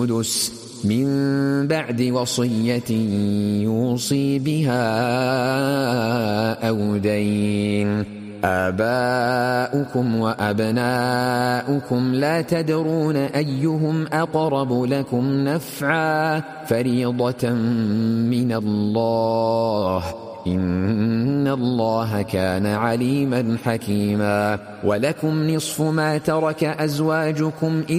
من بعد وصية يوصي بها أو دين. آباؤكم وأبناؤكم لا تدرون أيهم أقرب لكم نفعا فريضة من الله إن الله كان عليما حكيما. ولكم نصف ما ترك أزواجكم